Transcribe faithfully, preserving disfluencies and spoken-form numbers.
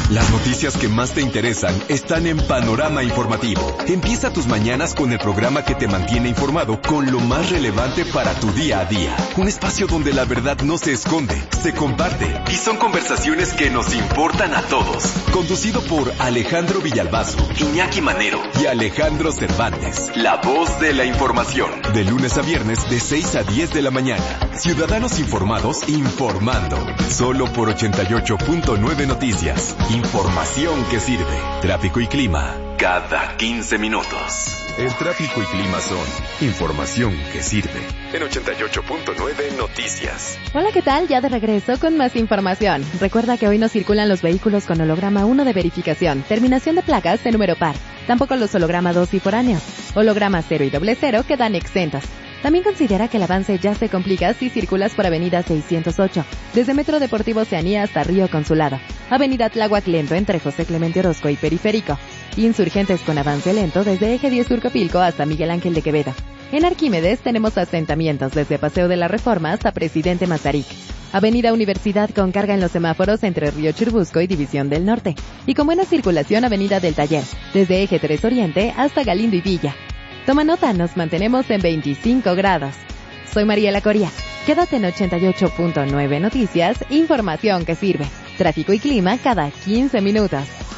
Las noticias que más te interesan están en Panorama Informativo. Empieza tus mañanas con el programa que te mantiene informado con lo más relevante para tu día a día. Un espacio donde la verdad no se esconde, se comparte y son conversaciones que nos importan a todos. Conducido por Alejandro Villalbazo, Iñaki Manero y Alejandro Cervantes. La voz de la información. De lunes a viernes de seis a diez de la mañana. Ciudadanos informados informando. Solo por ochenta y ocho punto nueve Noticias. Información que sirve. Tráfico y clima cada quince minutos. El tráfico y clima son información que sirve. En ochenta y ocho punto nueve Noticias. Hola, ¿qué tal? Ya de regreso con más información. Recuerda que hoy no circulan los vehículos con holograma uno de verificación, terminación de placas de número par. Tampoco los holograma dos y foráneos. Holograma cero y doble cero quedan exentos. También considera que el avance ya se complica si circulas por Avenida seiscientos ocho, desde Metro Deportivo Oceanía hasta Río Consulado, Avenida Tláhuac Lento entre José Clemente Orozco y Periférico, Insurgentes con avance lento desde Eje diez Surcopilco hasta Miguel Ángel de Quevedo. En Arquímedes tenemos asentamientos desde Paseo de la Reforma hasta Presidente Mazarik, Avenida Universidad con carga en los semáforos entre Río Churubusco y División del Norte, y con buena circulación Avenida del Taller, desde Eje tres Oriente hasta Galindo y Villa. Toma nota, nos mantenemos en veinticinco grados. Soy Mariela Coria. Quédate en ochenta y ocho punto nueve Noticias, información que sirve. Tráfico y clima cada quince minutos.